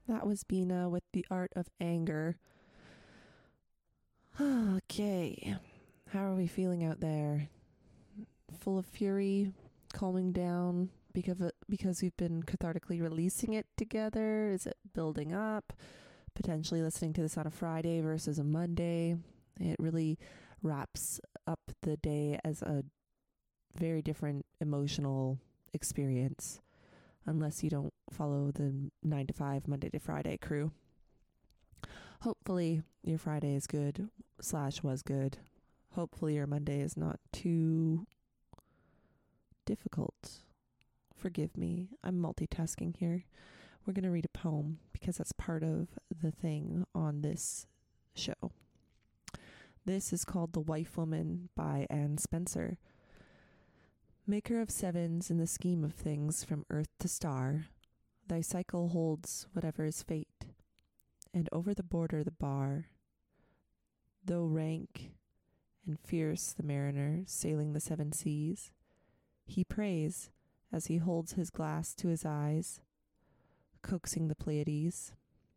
That was Bina with The Art of Anger. Okay, how are we feeling out there? Full of fury, calming down because we've been cathartically releasing it together? Is it building up? Potentially listening to this on a Friday versus a Monday. It really wraps up the day as a very different emotional experience, unless you don't follow the 9 to 5 Monday to Friday crew. Hopefully your Friday is good / was good. Hopefully your Monday is not too difficult. Forgive me, I'm multitasking here. We're going to read a poem because that's part of the thing on this show. This is called The Wife Woman by Anne Spencer. Maker of sevens in the scheme of things from earth to star, thy cycle holds whatever is fate, and over the border the bar. Though rank and fierce the mariner sailing the seven seas, he prays as he holds his glass to his eyes, coaxing the Pleiades.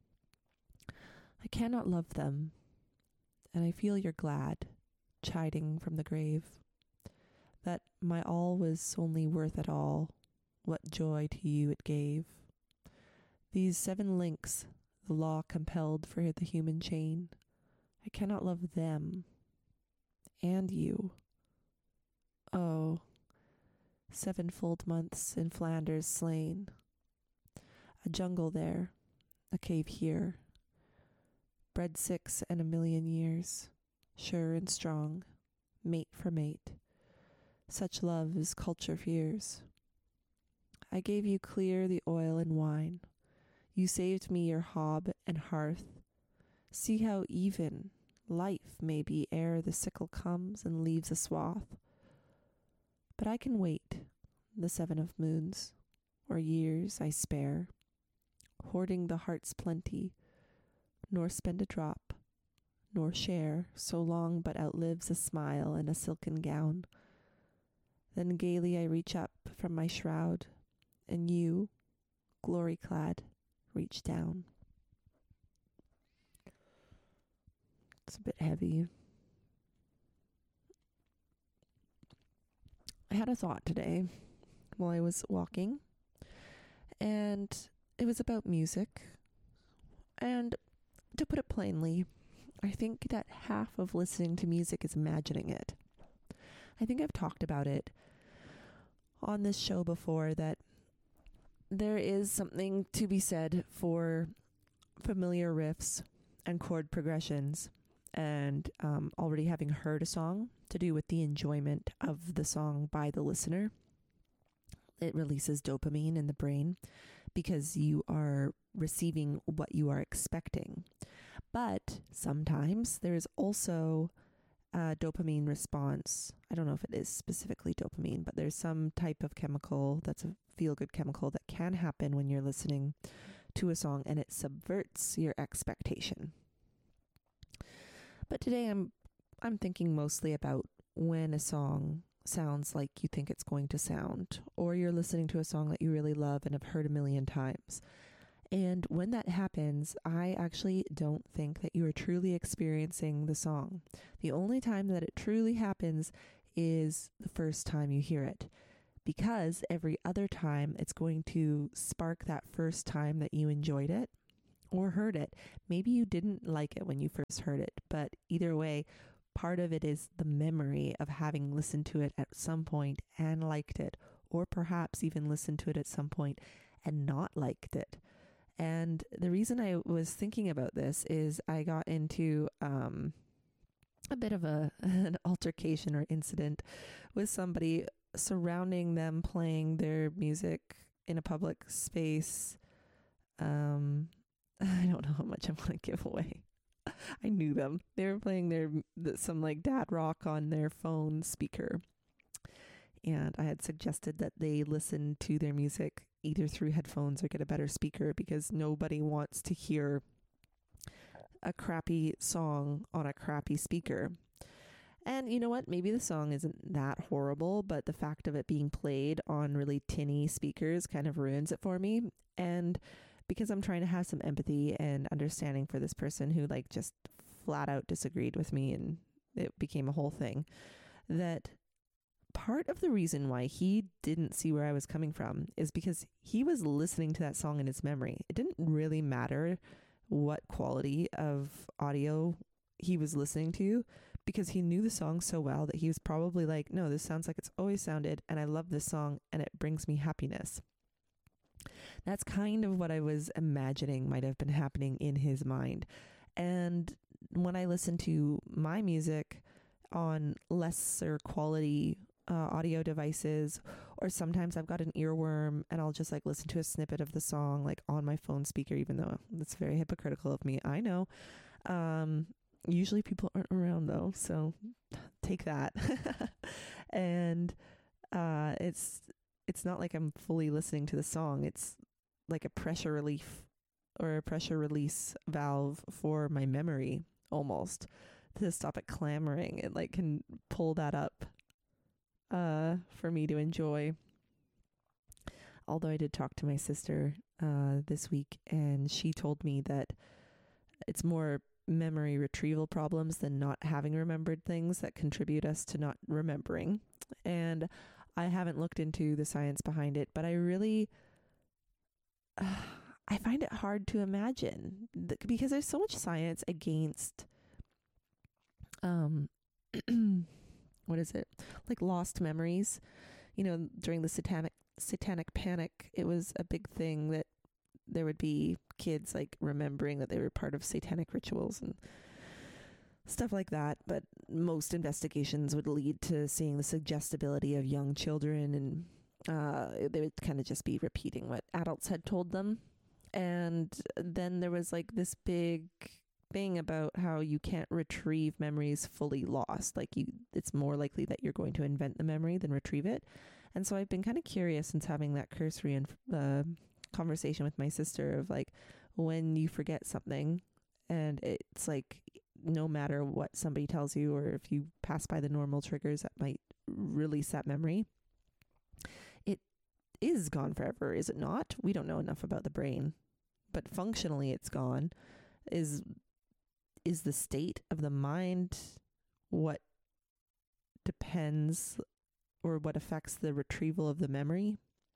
I cannot love them, and I feel you're glad, chiding from the grave, that my all was only worth at all, what joy to you it gave. These 7 links the law compelled for the human chain, I cannot love them, and you. Oh, 7-fold months in Flanders slain, a jungle there, a cave here, bred 6 and 1,000,000 years, sure and strong, mate for mate. Such love as culture fears. I gave you clear the oil and wine. You saved me your hob and hearth. See how even life may be ere the sickle comes and leaves a swath. But I can wait the 7 of moons, or years I spare, hoarding the heart's plenty, nor spend a drop, nor share so long but outlives a smile and a silken gown. Then gaily I reach up from my shroud, and you, glory-clad, reach down. It's a bit heavy. I had a thought today while I was walking, and it was about music. And to put it plainly, I think that half of listening to music is imagining it. I think I've talked about it on this show before, that there is something to be said for familiar riffs and chord progressions, and already having heard a song, to do with the enjoyment of the song by the listener. It releases dopamine in the brain because you are receiving what you are expecting. But sometimes there is also a dopamine response. I don't know if it is specifically dopamine, but there's some type of chemical that's a feel-good chemical that can happen when you're listening to a song, and it subverts your expectation. But today I'm thinking mostly about when a song sounds like you think it's going to sound, or you're listening to a song that you really love and have heard 1,000,000 times. And when that happens, I actually don't think that you are truly experiencing the song. The only time that it truly happens is the first time you hear it, because every other time it's going to spark that first time that you enjoyed it or heard it. Maybe you didn't like it when you first heard it, but either way, part of it is the memory of having listened to it at some point and liked it, or perhaps even listened to it at some point and not liked it. And the reason I was thinking about this is I got into a bit of an altercation or incident with somebody surrounding them playing their music in a public space. I don't know how much I want to give away. I knew them. They were playing some like dad rock on their phone speaker. And I had suggested that they listen to their music either through headphones or get a better speaker, because nobody wants to hear a crappy song on a crappy speaker. And you know what? Maybe the song isn't that horrible, but the fact of it being played on really tinny speakers kind of ruins it for me. And because I'm trying to have some empathy and understanding for this person who like just flat out disagreed with me and it became a whole thing, that part of the reason why he didn't see where I was coming from is because he was listening to that song in his memory. It didn't really matter what quality of audio he was listening to, because he knew the song so well that he was probably like, no, this sounds like it's always sounded, and I love this song and it brings me happiness. That's kind of what I was imagining might have been happening in his mind. And when I listen to my music on lesser quality audio devices, or sometimes I've got an earworm and I'll just like listen to a snippet of the song like on my phone speaker, even though that's very hypocritical of me, I know. Usually people aren't around though, so take that. And it's not like I'm fully listening to the song. It's like a pressure relief or a pressure release valve for my memory, almost, to stop it clamoring. It like can pull that up for me to enjoy. Although I did talk to my sister this week, and she told me that it's more memory retrieval problems than not having remembered things that contribute us to not remembering. And I haven't looked into the science behind it, but I really I find it hard to imagine because there's so much science against what is it, like lost memories. You know, during the satanic panic, it was a big thing that there would be kids like remembering that they were part of satanic rituals and stuff like that. But most investigations would lead to seeing the suggestibility of young children, and they would kind of just be repeating what adults had told them. And then there was like this big thing about how you can't retrieve memories fully lost. Like it's more likely that you're going to invent the memory than retrieve it. And so I've been kind of curious since having that cursory conversation with my sister of like, when you forget something and it's like, no matter what somebody tells you, or if you pass by the normal triggers that might release that memory, it is gone forever, is it not? We don't know enough about the brain, but functionally it's gone. Is the state of the mind what depends or what affects the retrieval of the memory?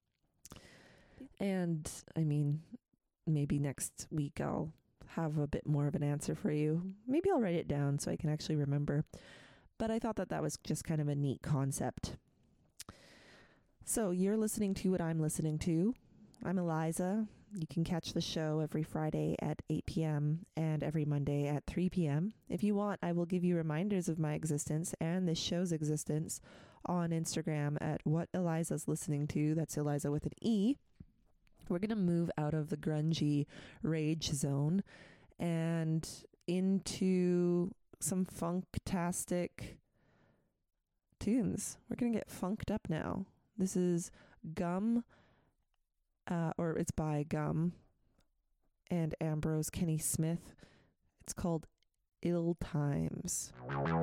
And I mean, maybe next week I'll have a bit more of an answer for you. Maybe I'll write it down so I can actually remember. But I thought that was just kind of a neat concept. So you're listening to what I'm listening to. I'm Eliza. You can catch the show every Friday at 8 p.m. and every Monday at 3 p.m. If you want, I will give you reminders of my existence and this show's existence on Instagram at What Eliza's Listening To. That's Eliza with an E. We're going to move out of the grungy rage zone and into some funktastic tunes. We're going to get funked up now. This is Gum, or it's by Gum and Ambrose Kenny Smith. It's called Ill Times.